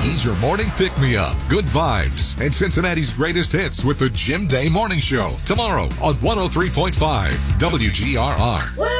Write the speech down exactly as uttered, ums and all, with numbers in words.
He's your morning pick-me-up, good vibes, and Cincinnati's greatest hits with the Jim Day Morning Show. Tomorrow on one oh three point five W G R R.